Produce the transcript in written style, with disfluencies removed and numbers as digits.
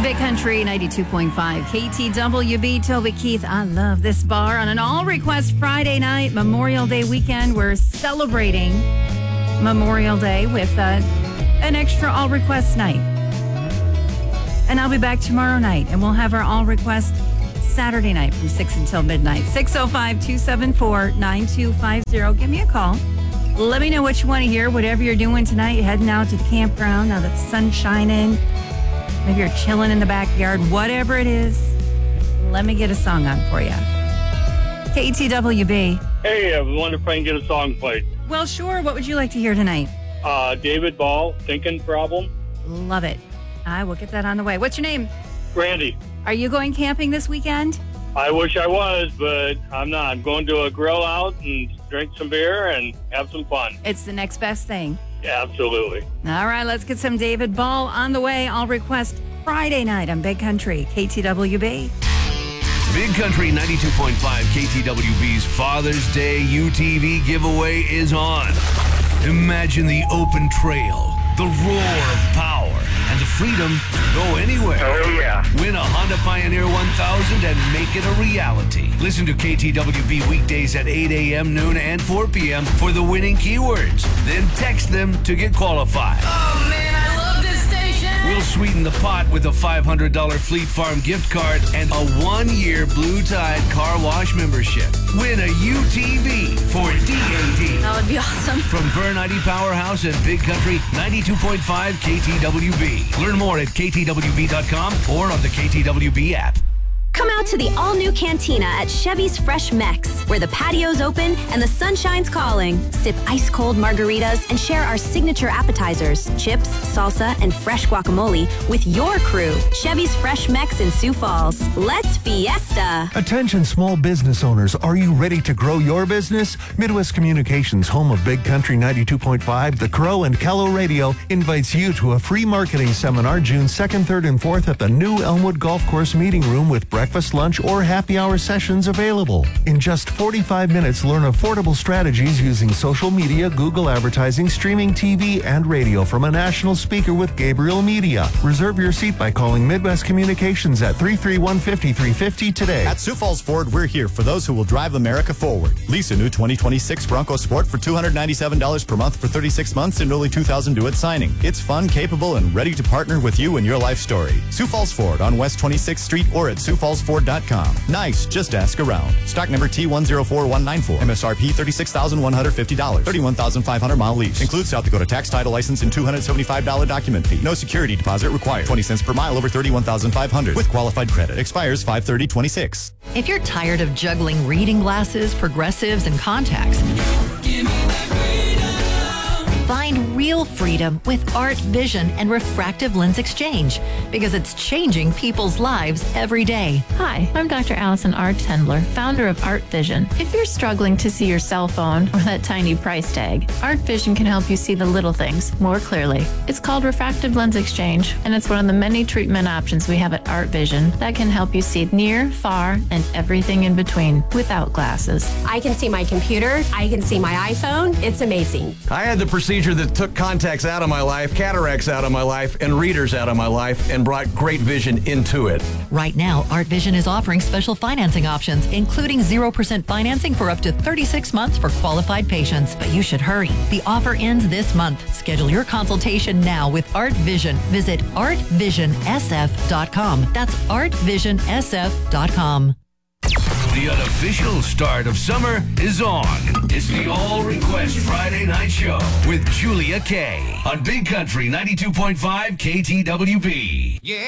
Big Country 92.5 KTWB. Toby Keith, I love this bar. On an all-request Friday night, Memorial Day weekend, we're celebrating Memorial Day with an extra all-request night. And I'll be back tomorrow night, and we'll have our all-request Saturday night from 6 until midnight. 605-274-9250. Give me a call. Let me know what you want to hear, whatever you're doing tonight. You're heading out to the campground now that the sun's shining. Maybe you're chilling in the backyard. Whatever it is, let me get a song on for you. KTWB. Hey, I wonder if I can get a song played. Well, sure. What would you like to hear tonight? David Ball, Thinking Problem. Love it. I will get that on the way. What's your name? Randy. Are you going camping this weekend? I wish I was, but I'm not. I'm going to a grill out and drink some beer and have some fun. It's the next best thing. Yeah, absolutely. All right, let's get some David Ball on the way. I'll request Friday night on Big Country, KTWB. Big Country 92.5 KTWB's Father's Day UTV giveaway is on. Imagine the open trail, the roar of power, and the freedom to go anywhere. Oh, yeah. Win a Honda Pioneer 1000 and make it a reality. Listen to KTWB weekdays at 8 a.m., noon, and 4 p.m. for the winning keywords. Then text them to get qualified. Oh, man, I love this station. We'll sweeten the pot with a $500 Fleet Farm gift card and a 1-year Blue Tide car wash membership. Win a UTV for DAD. That would be awesome. From Burn ID Powerhouse and Big Country 92.5 KTWB. Learn more at ktwb.com or on the KTWB app. Come out to the all-new Cantina at Chevy's Fresh Mex, where the patio's open and the sunshine's calling. Sip ice-cold margaritas and share our signature appetizers, chips, salsa, and fresh guacamole with your crew. Chevy's Fresh Mex in Sioux Falls. Let's fiesta! Attention small business owners, are you ready to grow your business? Midwest Communications, home of Big Country 92.5, The Crow, and Kello Radio, invites you to a free marketing seminar June 2nd, 3rd, and 4th at the new Elmwood Golf Course Meeting Room with breakfast, lunch, or happy hour sessions available. In just 45 minutes, learn affordable strategies using social media, Google advertising, streaming TV, and radio from a national speaker with Gabriel Media. Reserve your seat by calling Midwest Communications at 331-5350 today. At Sioux Falls Ford, we're here for those who will drive America forward. Lease a new 2026 Bronco Sport for $297 per month for 36 months and only $2,000 due at signing. It's fun, capable, and ready to partner with you in your life story. Sioux Falls Ford on West 26th Street or at SiouxFallsFord.com. Nice, just ask around. Stock number T104194. MSRP $36,150. 31,500 mile lease. Includes South Dakota tax, title, license, and $275 document fee. No security deposit required. 20 cents per mile over 31,500 with qualified credit. Expires 5/30/26. If you're tired of juggling reading glasses, progressives, and contacts, find real freedom with Art Vision and Refractive Lens Exchange, because it's changing people's lives every day. Hi, I'm Dr. Allison R. Tendler, founder of Art Vision. If you're struggling to see your cell phone or that tiny price tag, Art Vision can help you see the little things more clearly. It's called Refractive Lens Exchange, and it's one of the many treatment options we have at Art Vision that can help you see near, far, and everything in between without glasses. I can see my computer. I can see my iPhone. It's amazing. I had the procedure that took contacts out of my life, cataracts out of my life, and readers out of my life, and brought great vision into it. Right now, Art Vision is offering special financing options, including 0% financing for up to 36 months for qualified patients. But you should hurry. The offer ends this month. Schedule your consultation now with Art Vision. Visit artvisionsf.com. That's artvisionsf.com. The unofficial start of summer is on. It's the All Request Friday Night Show with Julia Kay on Big Country 92.5 KTWB. Yeah.